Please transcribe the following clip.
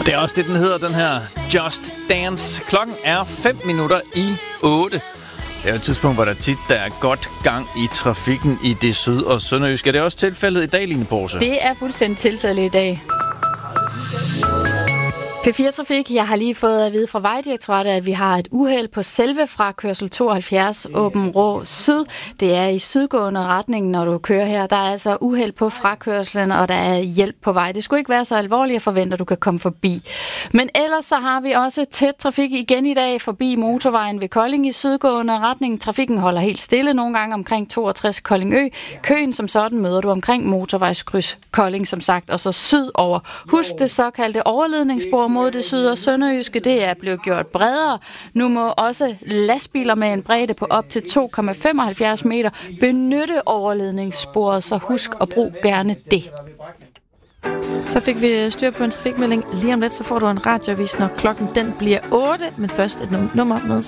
Det er også det, den hedder, den her Just Dance. Klokken er 7:05. Det er jo et tidspunkt, hvor der tit er godt gang i trafikken i det syd- og sønderjyske. Er det også tilfældet i dag, Line Borse? Det er fuldstændig tilfældet i dag. P4-trafik. Jeg har lige fået at vide fra Vejdirektoratet, at vi har et uheld på selve frakørsel 72 Åben Rå Syd. Det er i sydgående retning, når du kører her. Der er altså uheld på frakørslen, og der er hjælp på vej. Det skulle ikke være så alvorligt, jeg forventer, du kan komme forbi. Men ellers så har vi også tæt trafik igen i dag forbi motorvejen ved Kolding i sydgående retning. Trafikken holder helt stille nogle gange omkring 62 Koldingø. Køen som sådan møder du omkring motorvejskryds Kolding, som sagt, og så sydover. Husk det såkaldte overledningsspor mod det syd- og sønderjyske, det er blevet gjort bredere. Nu må også lastbiler med en bredde på op til 2,75 meter benytte overledningssporet, så husk at bruge gerne det. Så fik vi styr på en trafikmelding. Lige om lidt, så får du en radioavis, når klokken den bliver 8, men først et nummer med